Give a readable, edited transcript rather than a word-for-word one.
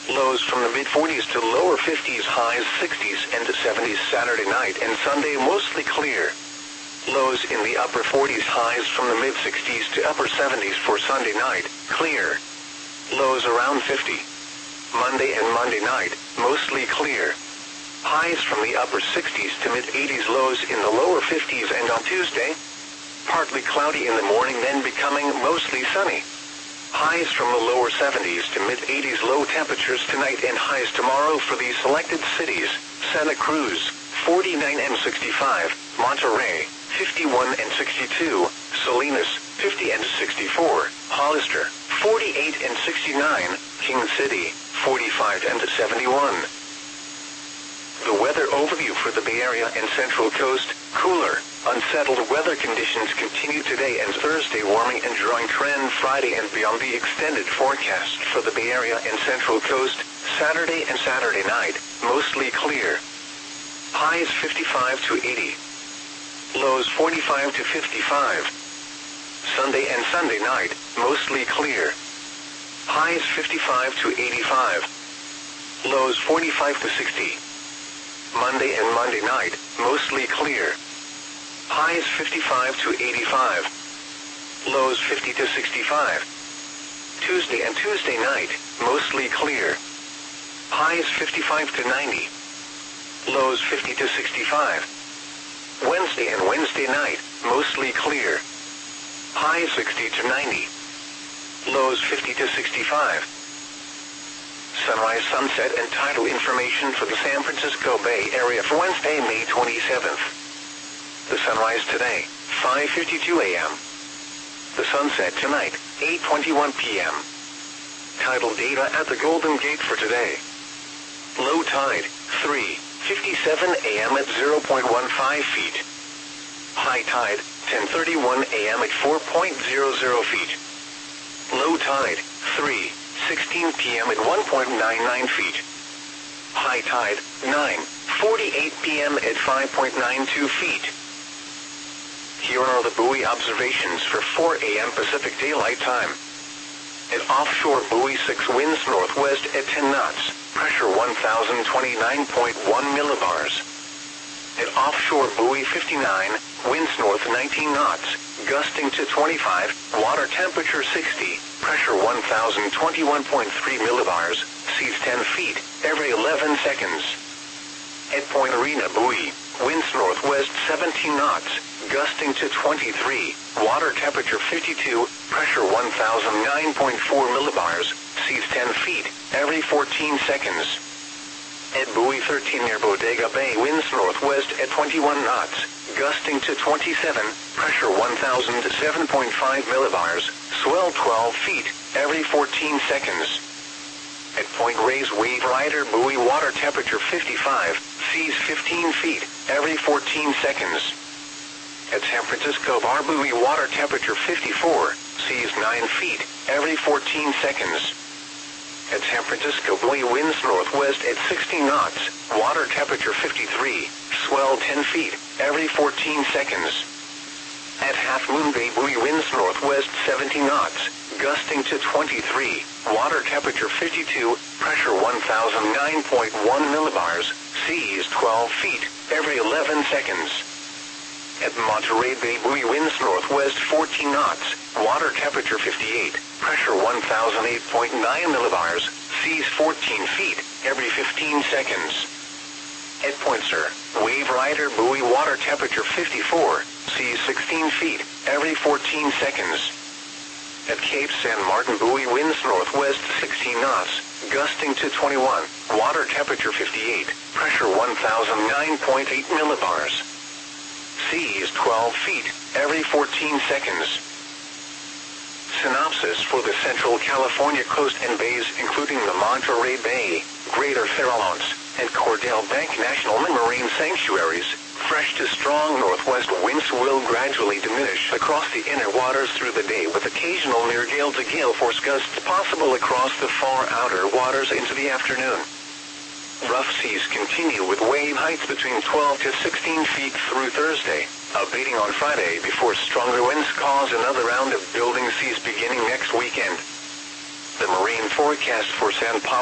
Lows from the mid-40s to lower 50s, highs 60s and 70s Saturday night and Sunday mostly clear. Lows in the upper 40s, highs from the mid-60s to upper 70s for Sunday night, clear. Lows around 50. Monday and Monday night, mostly clear. Highs from the upper 60s to mid-80s, lows in the lower 50s, and on Tuesday, partly cloudy in the morning, then becoming mostly sunny. Highs from the lower 70s to mid-80s, low temperatures tonight and highs tomorrow for these selected cities: Santa Cruz, 49 and 65, Monterrey, 51 and 62, Salinas, 50 and 64, Hollister, 48 and 69, King City, 45 and 71. The weather overview for the Bay Area and Central Coast: cooler, unsettled weather conditions continue today and Thursday, warming and drying trend Friday and beyond. The extended forecast for the Bay Area and Central Coast: Saturday and Saturday night, mostly clear. Highs 55 to 80. Lows 45 to 55. Sunday and Sunday night, mostly clear. Highs 55 to 85. Lows 45 to 60. Monday and Monday night, mostly clear. Highs 55 to 85. Lows 50 to 65. Tuesday and Tuesday night, mostly clear. Highs 55 to 90. Lows 50 to 65. Wednesday and Wednesday night, mostly clear. Highs 60 to 90. Lows 50 to 65. Sunrise, sunset, and tidal information for the San Francisco Bay Area for Wednesday, May 27th. The sunrise today, 5:52 a.m. The sunset tonight, 8:21 p.m. Tidal data at the Golden Gate for today. Low tide, 3:57 a.m. at 0.15 feet. High tide, 10:31 a.m. at 4.00 feet. Low tide, 3:16 p.m. at 1.99 feet. High tide, 9:48 p.m. at 5.92 feet. Here are the buoy observations for 4 a.m. Pacific Daylight Time. At offshore buoy 6, winds northwest at 10 knots, pressure 1029.1 millibars. At offshore buoy 59, winds north 19 knots, gusting to 25, water temperature 60, pressure 1021.3 millibars, seas 10 feet, every 11 seconds. At Point Arena buoy, winds northwest 17 knots, gusting to 23, water temperature 52, pressure 1009.4 millibars, seas 10 feet, every 14 seconds. At buoy 13 near Bodega Bay, winds northwest at 21 knots, gusting to 27, pressure 1007.5 millibars, swell 12 feet, every 14 seconds. At Point Reyes Wave Rider buoy, water temperature 55, seas 15 feet, every 14 seconds. At San Francisco Bar buoy, water temperature 54, seas 9 feet, every 14 seconds. At San Francisco buoy, winds northwest at 60 knots, water temperature 53, swell 10 feet, every 14 seconds. At Half Moon Bay buoy, winds northwest 70 knots, gusting to 23, water temperature 52, pressure 1009.1 millibars, seas 12 feet, every 11 seconds. At Monterey Bay buoy, winds northwest 14 knots, water temperature 58, pressure 1008.9 millibars, seas 14 feet, every 15 seconds. At Point Sur, Wave Rider buoy, water temperature 54, seas 16 feet, every 14 seconds. At Cape San Martin buoy, winds northwest 16 knots, gusting to 21, water temperature 58, pressure 1009.8 millibars. Seas 12 feet, every 14 seconds. Synopsis for the Central California coast and bays, including the Monterey Bay, Greater Farallones, and Cordell Bank National Marine Sanctuaries. Fresh to strong northwest winds will gradually diminish across the inner waters through the day, with occasional near gale to gale force gusts possible across the far outer waters into the afternoon. Rough seas continue with wave heights between 12 to 16 feet through Thursday, abating on Friday before stronger winds cause another round of building seas beginning next weekend. The marine forecast for San Pablo